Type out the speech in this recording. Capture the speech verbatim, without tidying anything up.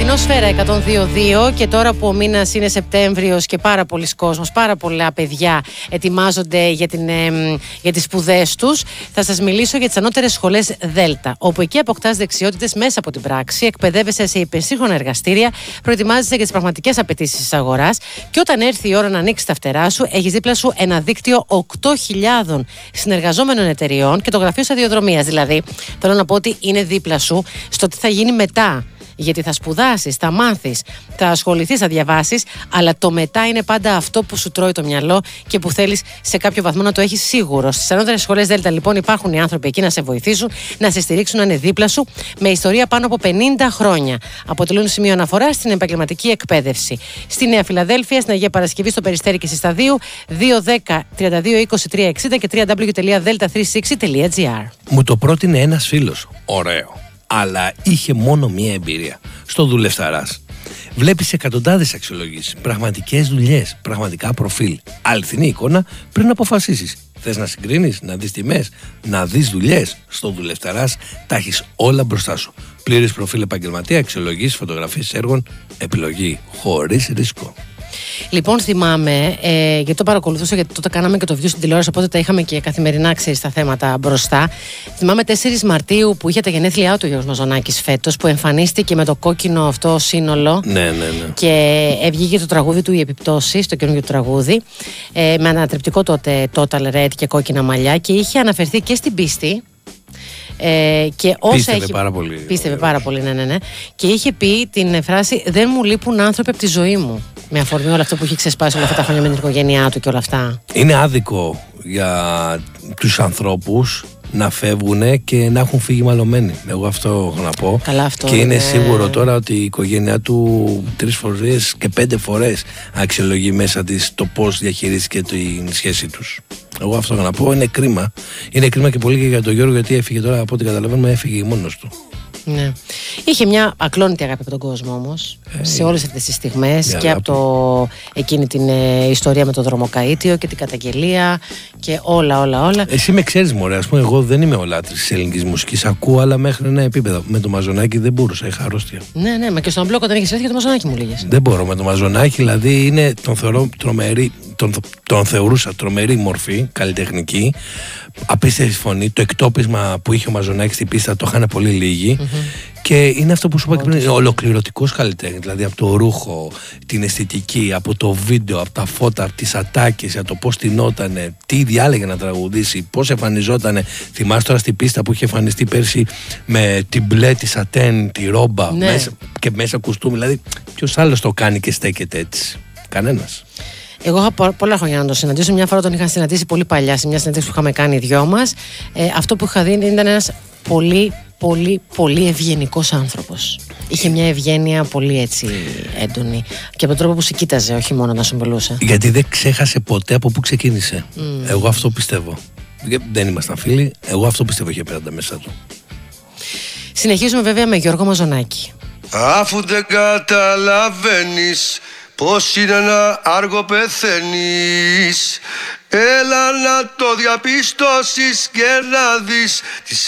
Ατμοσφαίρα εκατόν δύο κόμμα δύο και τώρα που ο μήνας είναι Σεπτέμβριος και πάρα πολλοί κόσμος, πάρα πολλά παιδιά ετοιμάζονται για, την, ε, για τις σπουδές τους, θα σας μιλήσω για τις ανώτερες σχολές Δέλτα, όπου εκεί αποκτάς δεξιότητες μέσα από την πράξη, εκπαιδεύεσαι σε υπερσύγχρονα εργαστήρια, προετοιμάζεσαι για τις πραγματικές απαιτήσεις της αγοράς και όταν έρθει η ώρα να ανοίξεις τα φτερά σου, έχεις δίπλα σου ένα δίκτυο οκτώ χιλιάδων συνεργαζόμενων εταιριών και το γραφείο σταδιοδρομίας. Δηλαδή, θέλω να πω ότι είναι δίπλα σου στο τι θα γίνει μετά. Γιατί θα σπουδάσεις, θα μάθεις, θα ασχοληθείς, θα διαβάσεις, αλλά το μετά είναι πάντα αυτό που σου τρώει το μυαλό και που θέλεις σε κάποιο βαθμό να το έχεις σίγουρο. Στις ανώτερες σχολές Δέλτα, λοιπόν, υπάρχουν οι άνθρωποι εκεί να σε βοηθήσουν, να σε στηρίξουν, να είναι δίπλα σου, με ιστορία πάνω από πενήντα χρόνια. Αποτελούν σημείο αναφορά στην επαγγελματική εκπαίδευση. Στη Νέα Φιλαδέλφια, στην Αγία Παρασκευή, στο Περιστέρι και στη Σταδίου, δύο δέκα τριάντα δύο είκοσι τρία εξήντα και double-u double-u double-u τελεία delta τριακόσια εξήντα τελεία gr. Μου το πρότεινε ένας φίλος. Ωραίο. Αλλά είχε μόνο μία εμπειρία. Στο Δουλευταράς. Βλέπεις εκατοντάδες αξιολογήσεις, πραγματικές δουλειές, πραγματικά προφίλ, αληθινή εικόνα πριν να αποφασίσεις. Θες να συγκρίνεις, να δεις τιμές, να δεις δουλειές? Στο Δουλευταράς τα έχεις όλα μπροστά σου. Πλήρες προφίλ επαγγελματία, αξιολογήσεις, φωτογραφίες έργων, επιλογή χωρίς ρίσκο. Λοιπόν, θυμάμαι, ε, γιατί το παρακολουθούσα, γιατί τότε κάναμε και το βιβλίο στην τηλεόραση, οπότε τα είχαμε και καθημερινά, ξέρεις, τα θέματα μπροστά. Θυμάμαι τέσσερις Μαρτίου που είχε τα γενέθλιά του ο Γιώργος Μαζονάκης φέτος, που εμφανίστηκε με το κόκκινο αυτό σύνολο. Ναι, ναι, ναι. Και βγήκε το τραγούδι του «Οι Επιπτώσεις», το καινούργιο τραγούδι, ε, με ανατρεπτικό τότε Total Red και κόκκινα μαλλιά, και είχε αναφερθεί και στην πίστη. Ε, και όσα πίστευε έχει... πάρα πολύ. Πίστευε πάρα πολύ, ναι, ναι, ναι. Και είχε πει την φράση «Δεν μου λείπουν άνθρωποι από τη ζωή μου». Με αφορμή όλο αυτό που έχει ξεσπάσει όλα αυτά τα χρόνια με την οικογένειά του και όλα αυτά. Είναι άδικο για τους ανθρώπους να φεύγουν και να έχουν φύγει μαλωμένοι. Εγώ αυτό έχω να πω. Καλά, αυτό και είναι, είναι σίγουρο τώρα ότι η οικογένειά του τρεις φορές και πέντε φορές αξιολογεί μέσα της το πώς διαχειρίστηκε την σχέση τους. Εγώ αυτό έχω να πω. Είναι κρίμα. Είναι κρίμα και πολύ και για τον Γιώργο, γιατί έφυγε τώρα, από ό,τι καταλαβαίνουμε, έφυγε μόνος του. Ναι. Είχε μια ακλόνητη αγάπη από τον κόσμο όμως, ε, σε όλες αυτές τις στιγμές, και από το, εκείνη την ε, ιστορία με το δρομοκαΐτιο και την καταγγελία και όλα όλα όλα. Εσύ με ξέρεις, μωρέ, ας πούμε, εγώ δεν είμαι ο λάτρης της ελληνικής μουσικής, ακούω, αλλά μέχρι ένα επίπεδο. Με το Μαζονάκη δεν μπορούσα, είχα αρρώστια. Ναι, ναι, μα και στον μπλοκ όταν είχες έρθει για το Μαζονάκη μου λέγες. Δεν μπορώ με το Μαζονάκη, δηλαδή είναι, τον θεωρώ τρομερή, τον, τον θεωρούσα τρομερή μορφή, καλλιτεχνική, απίστευτη φωνή, το εκτόπισμα που είχε ο Μαζονάκης στην πίστα το είχαν πολύ λίγοι. Mm-hmm. Και είναι αυτό που σου είπα και πριν, ολοκληρωτικός καλλιτέχνης. Δηλαδή από το ρούχο, την αισθητική, από το βίντεο, από τα φώτα, τις ατάκες, από το πώς τεινότανε, τι διάλεγε να τραγουδήσει, πώς εμφανιζότανε. Θυμάσαι τώρα στην πίστα που είχε εμφανιστεί πέρσι με την μπλε, τη σατέν, τη ρόμπα, ναι, μέσα, και μέσα κουστούμι. Δηλαδή, ποιος άλλος το κάνει και στέκεται έτσι? Κανένας. Εγώ είχα πολλά χρόνια να τον συναντήσω. Μια φορά τον είχα συναντήσει πολύ παλιά, σε μια συναντήση που είχαμε κάνει οι δυο μας. Ε, αυτό που είχα δει ήταν ένας πολύ, πολύ, πολύ ευγενικός άνθρωπος. Είχε μια ευγένεια πολύ έτσι έντονη. Και από τον τρόπο που σε κοίταζε, όχι μόνο να σου μιλούσε. Γιατί δεν ξέχασε ποτέ από πού ξεκίνησε. Mm. Εγώ αυτό πιστεύω. Δεν ήμασταν φίλοι. Εγώ αυτό πιστεύω είχε πέραντα μέσα του. Συνεχίζουμε βέβαια με Γιώργο Μαζονάκη. Αφού δεν καταλαβαίνεις πώς είναι να άργο πεθαίνεις, έλα να το διαπιστώσεις και να δεις τις